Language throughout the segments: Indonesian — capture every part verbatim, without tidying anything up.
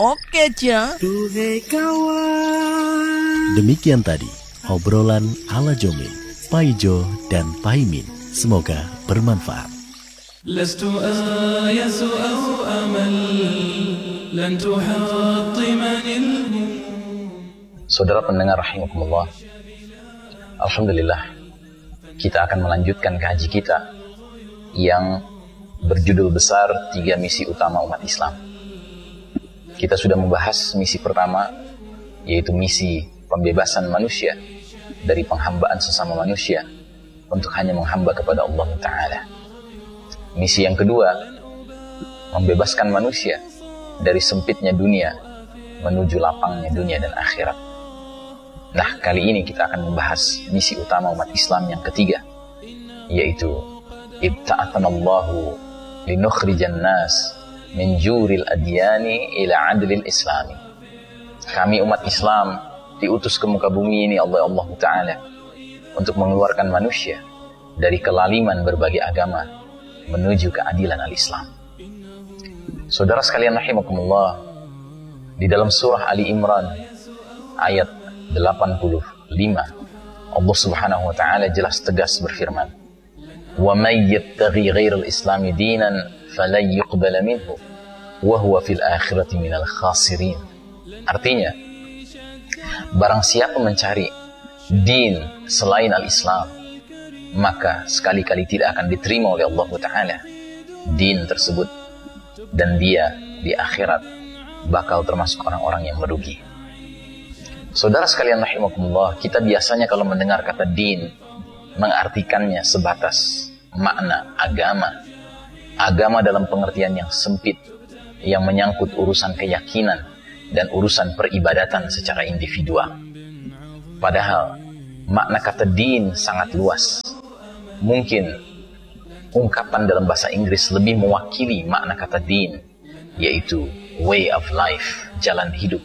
Oke, Cia. Demikian tadi obrolan ala Jomin, Paijo dan Paimin. Semoga bermanfaat. لست آيس أو أمل لن تحطمني الهموم. Saudara pendengar rahimakumullah, alhamdulillah kita akan melanjutkan kaji kita yang berjudul besar tiga misi utama umat Islam. Kita sudah membahas misi pertama, yaitu misi pembebasan manusia dari penghambaan sesama manusia untuk hanya menghamba kepada Allah Ta'ala. Misi yang kedua, membebaskan manusia dari sempitnya dunia menuju lapangnya dunia dan akhirat. Nah, kali ini kita akan membahas misi utama umat Islam yang ketiga, yaitu ibta'atanallahu linukhrijan nas min juril adyani ila adlil islami. Kami umat Islam diutus ke muka bumi ini oleh Allah Ta'ala untuk mengeluarkan manusia dari kelaliman berbagai agama menuju keadilan al-Islam. Saudara sekalian rahimakumullah, di dalam surah Ali Imran ayat delapan puluh lima, Allah Subhanahu wa taala jelas tegas berfirman, "Wa may yabtaghi ghairal islami dinan falan yuqbala minhu wa huwa fil akhirati minal khasirin." Artinya, barang siapa mencari din selain al-Islam, maka sekali-kali tidak akan diterima oleh Allah Ta'ala din tersebut, dan dia di akhirat bakal termasuk orang-orang yang merugi. Saudara sekalian rahimakumullah, kita biasanya kalau mendengar kata din mengartikannya sebatas makna agama. Agama dalam pengertian yang sempit, yang menyangkut urusan keyakinan dan urusan peribadatan secara individual. Padahal makna kata din sangat luas. Mungkin ungkapan dalam bahasa Inggris lebih mewakili makna kata din, yaitu way of life, jalan hidup.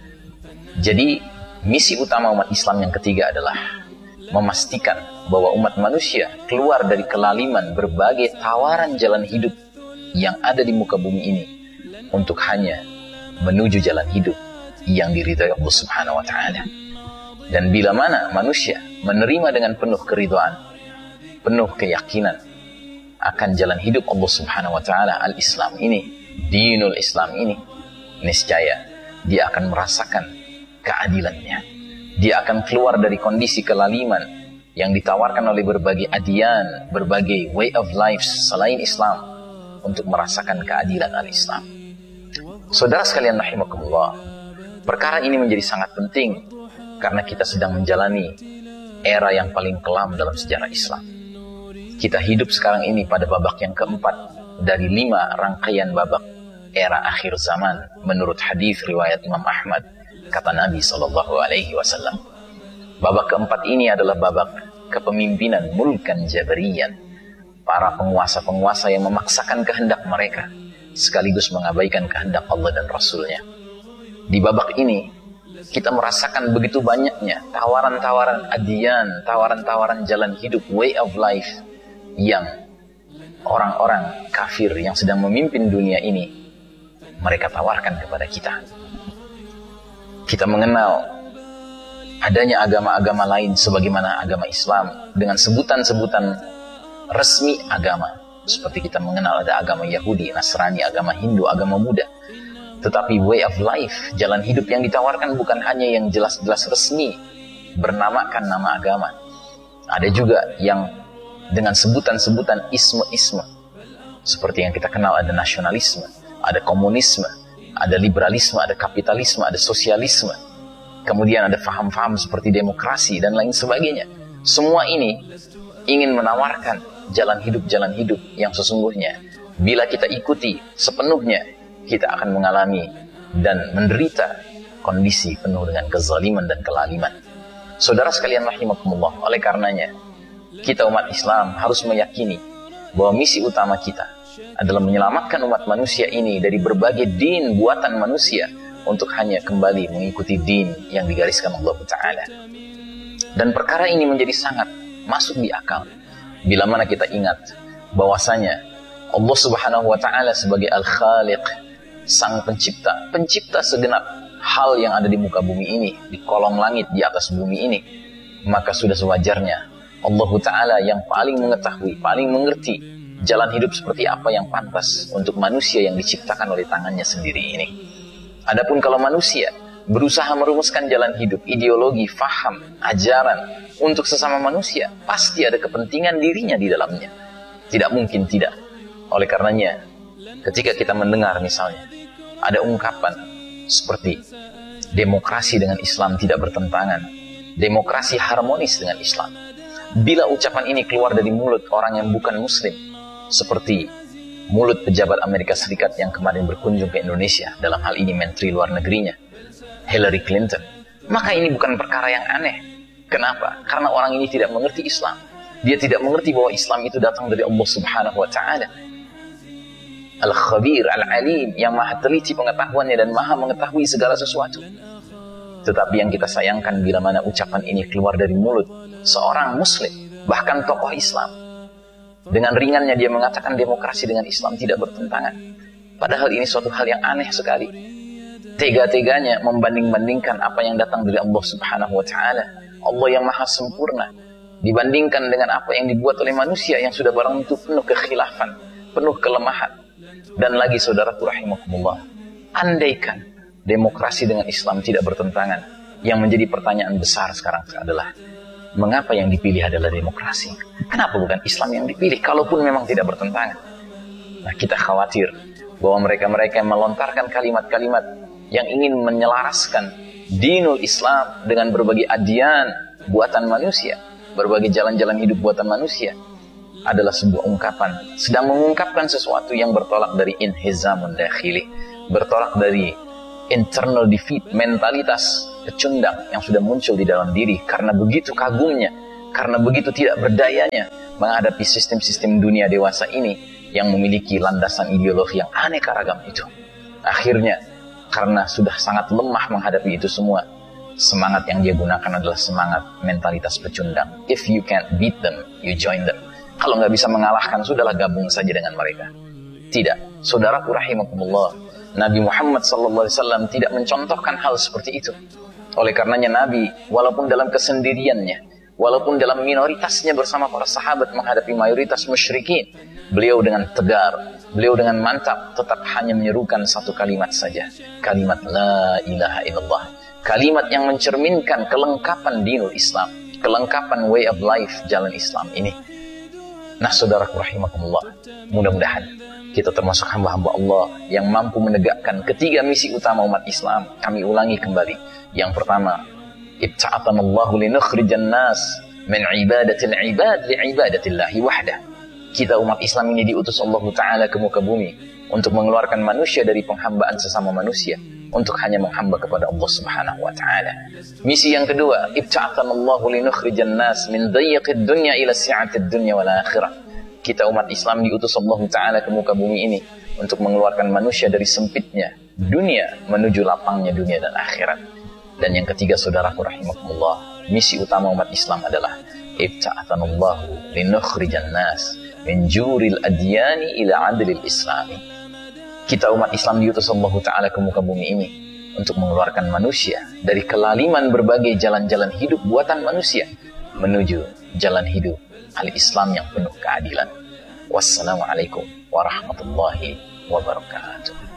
Jadi misi utama umat Islam yang ketiga adalah memastikan bahwa umat manusia keluar dari kelaliman berbagai tawaran jalan hidup yang ada di muka bumi ini untuk hanya menuju jalan hidup yang diridhai Allah Subhanahu wa taala. Dan bila mana manusia menerima dengan penuh keridhaan, penuh keyakinan akan jalan hidup Allah Subhanahu wa taala, al-Islam ini, dinul Islam ini, niscaya dia akan merasakan keadilannya. Dia akan keluar dari kondisi kelaliman yang ditawarkan oleh berbagai adyan, berbagai way of life selain Islam, untuk merasakan keadilan al-Islam. Saudara sekalian rahimakumullah, perkara ini menjadi sangat penting karena kita sedang menjalani era yang paling kelam dalam sejarah Islam. Kita hidup sekarang ini pada babak yang keempat dari lima rangkaian babak era akhir zaman menurut hadis riwayat Imam Ahmad, kata Nabi sallallahu alaihi wasallam. Babak keempat ini adalah babak kepemimpinan mulkan jabariyan, para penguasa-penguasa yang memaksakan kehendak mereka sekaligus mengabaikan kehendak Allah dan Rasulnya. Di babak ini kita merasakan begitu banyaknya tawaran-tawaran adyan, tawaran-tawaran jalan hidup, way of life yang orang-orang kafir yang sedang memimpin dunia ini mereka tawarkan kepada kita. Kita mengenal adanya agama-agama lain sebagaimana agama Islam dengan sebutan-sebutan resmi agama, seperti kita mengenal ada agama Yahudi, Nasrani, agama Hindu, agama Buddha. Tetapi way of life, jalan hidup yang ditawarkan bukan hanya yang jelas-jelas resmi bernamakan nama agama. Ada juga yang dengan sebutan-sebutan isme-isme, seperti yang kita kenal ada nasionalisme, ada komunisme, ada liberalisme, ada kapitalisme, ada sosialisme. Kemudian ada faham-faham seperti demokrasi dan lain sebagainya. Semua ini ingin menawarkan jalan hidup-jalan hidup yang sesungguhnya bila kita ikuti sepenuhnya, kita akan mengalami dan menderita kondisi penuh dengan kezaliman dan kelaliman. Saudara sekalian rahimakumullah, oleh karenanya kita umat Islam harus meyakini bahwa misi utama kita adalah menyelamatkan umat manusia ini dari berbagai din buatan manusia untuk hanya kembali mengikuti din yang digariskan Allah Ta'ala. Dan perkara ini menjadi sangat masuk di akal bila mana kita ingat bahwasanya Allah Subhanahu wa Ta'ala sebagai Al-Khaliq, sang pencipta, pencipta segenap hal yang ada di muka bumi ini, di kolong langit, di atas bumi ini, maka sudah sewajarnya Allah Ta'ala yang paling mengetahui, paling mengerti jalan hidup seperti apa yang pantas untuk manusia yang diciptakan oleh tangannya sendiri ini. Adapun kalau manusia berusaha merumuskan jalan hidup, ideologi, faham, ajaran untuk sesama manusia, pasti ada kepentingan dirinya di dalamnya. Tidak mungkin tidak. Oleh karenanya, ketika kita mendengar misalnya ada ungkapan seperti demokrasi dengan Islam tidak bertentangan, demokrasi harmonis dengan Islam, bila ucapan ini keluar dari mulut orang yang bukan muslim, seperti mulut pejabat Amerika Serikat yang kemarin berkunjung ke Indonesia, dalam hal ini Menteri Luar Negerinya Hillary Clinton, maka ini bukan perkara yang aneh. Kenapa? Karena orang ini tidak mengerti Islam. Dia tidak mengerti bahwa Islam itu datang dari Allah Subhanahu wa Ta'ala, Al-Khabir, Al-Alim, yang maha teliti pengetahuannya dan maha mengetahui segala sesuatu. Tetapi yang kita sayangkan bila mana ucapan ini keluar dari mulut seorang muslim, bahkan tokoh Islam, dengan ringannya dia mengatakan demokrasi dengan Islam tidak bertentangan. Padahal ini suatu hal yang aneh sekali. Tega-teganya membanding-bandingkan apa yang datang dari Allah Subhanahu wa Ta'ala, Allah yang maha sempurna, dibandingkan dengan apa yang dibuat oleh manusia yang sudah barang itu penuh kekhilafan, penuh kelemahan. Dan lagi saudaraku rahimakumullah, andaikan demokrasi dengan Islam tidak bertentangan, yang menjadi pertanyaan besar sekarang adalah mengapa yang dipilih adalah demokrasi? Kenapa bukan Islam yang dipilih kalaupun memang tidak bertentangan? Nah, kita khawatir bahwa mereka-mereka yang melontarkan kalimat-kalimat yang ingin menyelaraskan dinul Islam dengan berbagai adyan buatan manusia, berbagai jalan-jalan hidup buatan manusia, adalah sebuah ungkapan sedang mengungkapkan sesuatu yang bertolak dari inhizamun dakhili, bertolak dari internal defeat, mentalitas pecundang yang sudah muncul di dalam diri karena begitu kagumnya, karena begitu tidak berdayanya menghadapi sistem-sistem dunia dewasa ini yang memiliki landasan ideologi yang aneka ragam itu. Akhirnya karena sudah sangat lemah menghadapi itu semua, semangat yang dia gunakan adalah semangat mentalitas pecundang. If you can't beat them, you join them. Kalau nggak bisa mengalahkan, sudahlah gabung saja dengan mereka. Tidak, saudaraku rahimakumullah, Nabi Muhammad sallallahu alaihi wasallam tidak mencontohkan hal seperti itu. Oleh karenanya Nabi, walaupun dalam kesendiriannya, walaupun dalam minoritasnya bersama para sahabat menghadapi mayoritas musyrikin, beliau dengan tegar, beliau dengan mantap tetap hanya menyerukan satu kalimat saja, kalimat la ilaha illallah, kalimat yang mencerminkan kelengkapan dinul Islam, kelengkapan way of life jalan Islam ini. Nah, saudaraku rahimakumullah, mudah-mudahan kita termasuk hamba-hamba Allah yang mampu menegakkan ketiga misi utama umat Islam. Kami ulangi kembali. Yang pertama, ibta'atanallahu linukhrijan nas min ibadatil ibad li ibadatillahi wahdah. Kita umat Islam ini diutus Allah Ta'ala ke muka bumi untuk mengeluarkan manusia dari penghambaan sesama manusia, untuk hanya menghamba kepada Allah Subhanahu wa Ta'ala. Misi yang kedua, ibta'atanallahu linukhrijan nas min dayyiqid dunya ila si'atid dunya wal akhirah. Kita umat Islam diutus Allah Ta'ala ke muka bumi ini untuk mengeluarkan manusia dari sempitnya dunia menuju lapangnya dunia dan akhirat. Dan yang ketiga, saudaraku rahimakumullah, misi utama umat Islam adalah ibta'atanallahu linukhrijan nas min juril adyani ila adlil islami. Kita umat Islam diutus Allah Ta'ala ke muka bumi ini untuk mengeluarkan manusia dari kelaliman berbagai jalan-jalan hidup buatan manusia menuju jalan hidup al-Islam yang penuh keadilan. Wassalamualaikum warahmatullahi wabarakatuh.